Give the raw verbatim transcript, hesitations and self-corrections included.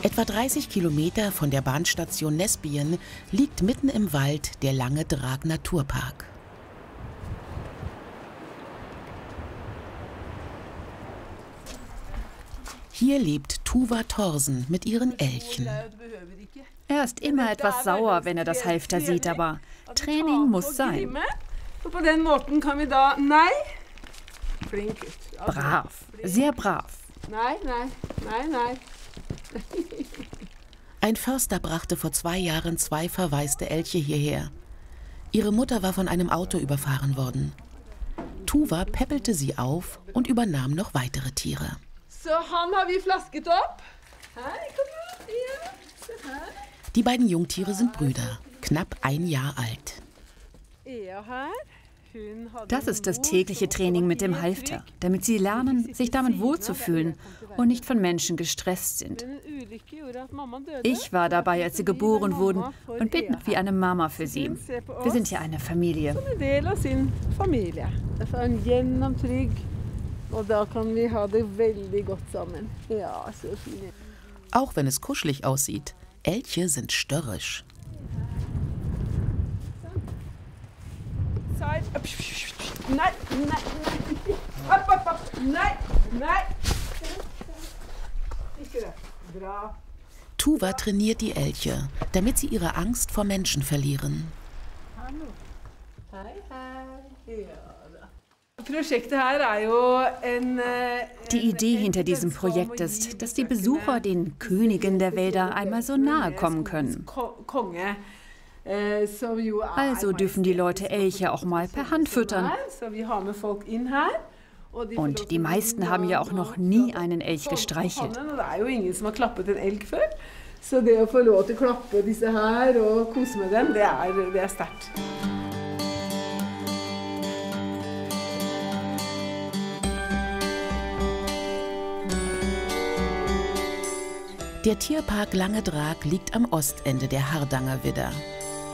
Etwa dreißig Kilometer von der Bahnstation Nesbyen liegt mitten im Wald der Lange Drag Naturpark. Hier lebt Tuva Thorsen mit ihren Elchen. Er ist immer etwas sauer, wenn er das Halfter sieht, aber Training muss sein. Brav, sehr brav. Nein, nein, nein, nein. Ein Förster brachte vor zwei Jahren zwei verwaiste Elche hierher. Ihre Mutter war von einem Auto überfahren worden. Tuva päppelte sie auf und übernahm noch weitere Tiere. So, han har vi flasket opp. Hei, kom igjen. Ja, se her. Die beiden Jungtiere sind Brüder, knapp ein Jahr alt. Er her. Das ist das tägliche Training mit dem Halfter, damit sie lernen, sich damit wohlzufühlen und nicht von Menschen gestresst sind. Ich war dabei, als sie geboren wurden und bin wie eine Mama für sie. Wir sind ja eine Familie. Auch wenn es kuschelig aussieht, Elche sind störrisch. Nein, nein, nein. Hopp, hopp, hopp. Nein, nein. Bra. Tuva trainiert die Elche, damit sie ihre Angst vor Menschen verlieren. Hallo. Hei, hei. Ja. Die Idee hinter diesem Projekt ist, dass die Besucher den Königen der Wälder einmal so nahe kommen können. Also dürfen die Leute Elche auch mal per Hand füttern. Und die meisten haben ja auch noch nie einen Elch gestreichelt. Så det å få lov til å klappe disse her og kose med dem, det er, det er sterkt. Der Tierpark Lange Drag liegt am Ostende der Hardangervidda.